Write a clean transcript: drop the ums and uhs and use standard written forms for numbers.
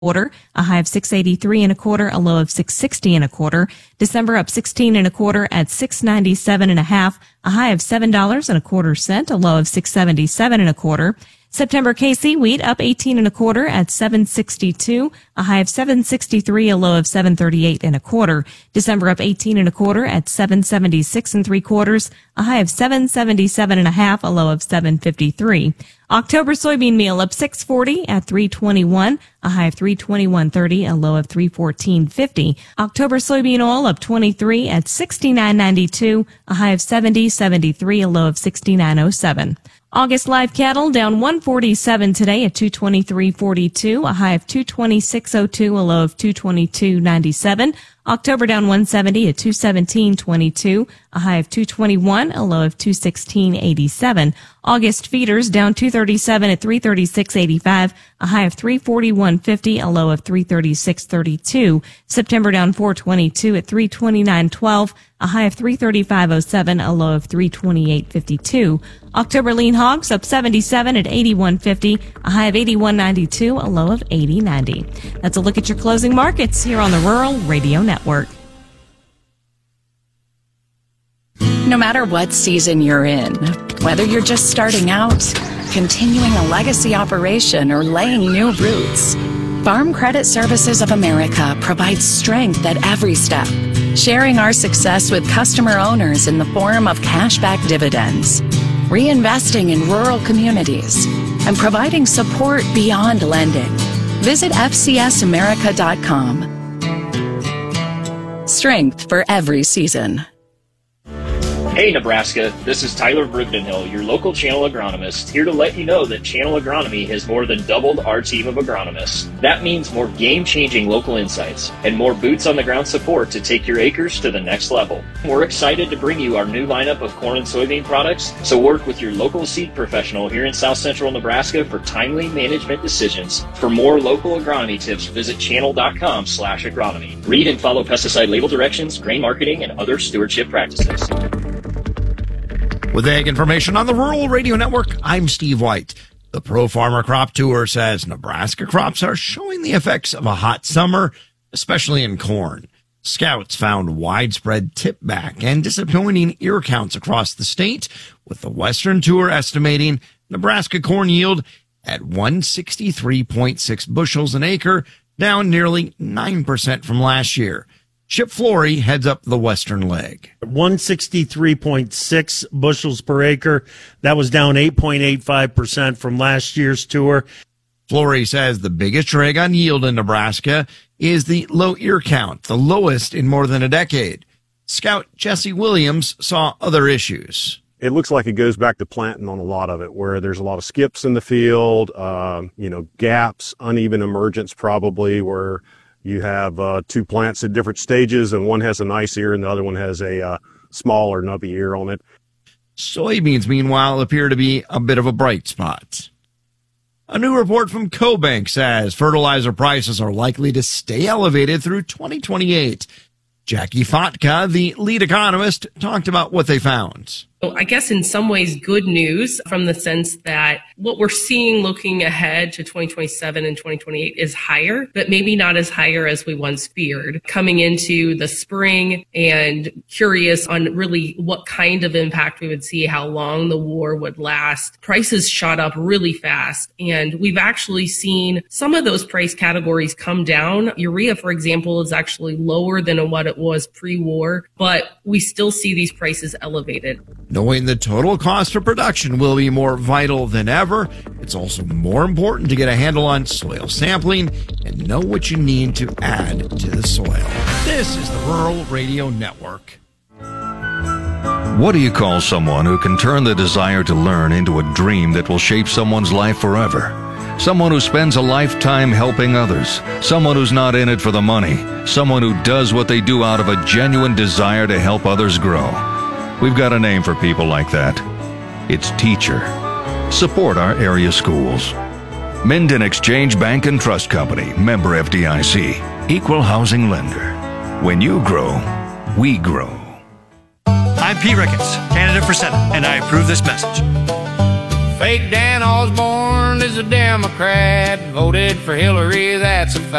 quarter, a high of 683 and a quarter, a low of 660 and a quarter. December up 16 and a quarter at 697 and a half, a high of $7 and a quarter cent, a low of 677 and a quarter. September KC wheat up 18 and a quarter at 762, a high of 763, a low of 738 and a quarter. December up 18 and a quarter at 776 and three quarters, a high of 777 and a half, a low of 753. October soybean meal up 640 at 321, a high of 321.30, a low of 314.50. October soybean oil up 23 at 69.92, a high of 70.73, a low of 69.07. August live cattle down 147 today at 223.42, a high of 226.02, a low of 222.97. October down 170 at 217.22, a high of 221, a low of 216.87. August feeders down 237 at 336.85, a high of 341.50, a low of 336.32. September down 422 at 329.12, a high of 335.07, a low of 328.52. October lean hogs up 77 at 81.50, a high of 81.92, a low of 80.90. That's a look at your closing markets here on the Rural Radio Network. No matter what season you're in, whether you're just starting out, continuing a legacy operation, or laying new roots, Farm Credit Services of America provides strength at every step, sharing our success with customer owners in the form of cashback dividends, reinvesting in rural communities, and providing support beyond lending. Visit FCSAmerica.com. Strength for every season. Hey Nebraska, this is Tyler Brigdenhill, your local channel agronomist, here to let you know that Channel Agronomy has more than doubled our team of agronomists. That means more game-changing local insights and more boots-on-the-ground support to take your acres to the next level. We're excited to bring you our new lineup of corn and soybean products, so work with your local seed professional here in South Central Nebraska for timely management decisions. For more local agronomy tips, visit channel.com/agronomy. Read and follow pesticide label directions, grain marketing, and other stewardship practices. With ag information on the Rural Radio Network, I'm Steve White. The Pro Farmer Crop Tour says Nebraska crops are showing the effects of a hot summer, especially in corn. Scouts found widespread tip back and disappointing ear counts across the state, with the Western Tour estimating Nebraska corn yield at 163.6 bushels an acre, down nearly 9% from last year. Chip Flory heads up the western leg. 163.6 bushels per acre. That was down 8.85% from last year's tour. Flory says the biggest drag on yield in Nebraska is the low ear count, the lowest in more than a decade. Scout Jesse Williams saw other issues. It looks like it goes back to planting on a lot of it, where there's a lot of skips in the field, gaps, uneven emergence probably, where you have two plants at different stages, and one has a nice ear and the other one has a small or nubby ear on it. Soybeans, meanwhile, appear to be a bit of a bright spot. A new report from CoBank says fertilizer prices are likely to stay elevated through 2028. Jackie Fotka, the lead economist, talked about what they found. So I guess in some ways good news from the sense that what we're seeing looking ahead to 2027 and 2028 is higher, but maybe not as higher as we once feared. Coming into the spring and curious on really what kind of impact we would see, how long the war would last. Prices shot up really fast, and we've actually seen some of those price categories come down. Urea, for example, is actually lower than what it was pre-war, but we still see these prices elevated. Knowing the total cost of production will be more vital than ever, it's also more important to get a handle on soil sampling and know what you need to add to the soil. This is the Rural Radio Network. What do you call someone who can turn the desire to learn into a dream that will shape someone's life forever? Someone who spends a lifetime helping others. Someone who's not in it for the money. Someone who does what they do out of a genuine desire to help others grow. We've got a name for people like that. It's teacher. Support our area schools. Minden Exchange Bank and Trust Company, member FDIC, equal housing lender. When you grow, we grow. I'm Pete Ricketts, candidate for Senate, and I approve this message. Fake Dan Osborne born as a Democrat, voted for Hillary, that's a fact.